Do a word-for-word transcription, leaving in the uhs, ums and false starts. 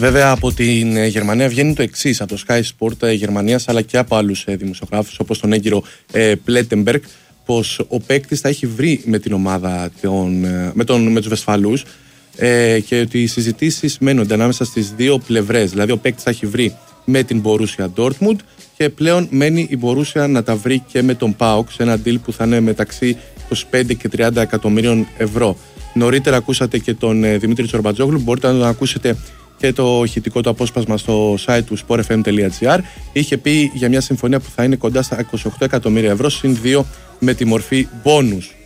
Βέβαια από την Γερμανία βγαίνει το εξής, από το Sky Sport Γερμανίας αλλά και από άλλους δημοσιογράφους όπως τον έγκυρο Πλέτεμπεργκ, πως ο παίκτης θα έχει βρει με την ομάδα των, με, τον, με τους Βεσφαλούς ε, και ότι οι συζητήσεις μένονται ανάμεσα στις δύο πλευρές. Δηλαδή ο παίκτης θα έχει βρει με την Borussia Dortmund και πλέον μένει η Borussia να τα βρει και με τον ΠΑΟΚ σε ένα deal που θα είναι μεταξύ είκοσι πέντε και τριάντα εκατομμύριων ευρώ. Νωρίτερα ακούσατε και τον ε, Δημήτρη Τσορμπατζόγλου, μπορείτε να τον ακούσετε και το ηχητικό του απόσπασμα στο site του sport f m τελεία g r. Είχε πει για μια συμφωνία που θα είναι κοντά στα είκοσι οκτώ εκατομμύρια ευρώ συν δύο με τη μορφή bonus.